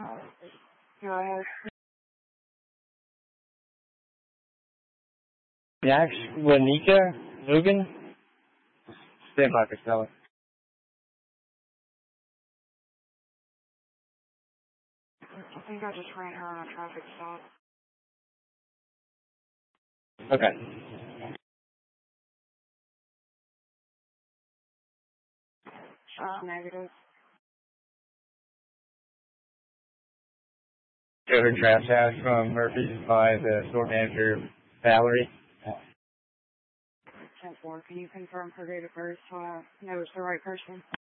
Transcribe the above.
Go ahead. Max Wanika Logan? Stand by, Costello. I think I just ran her on a traffic stop. Okay. Negative. Show her draft house from Murphy's by the store manager, Valerie. 10-4. Can you confirm her date of birth? No, it's the right person.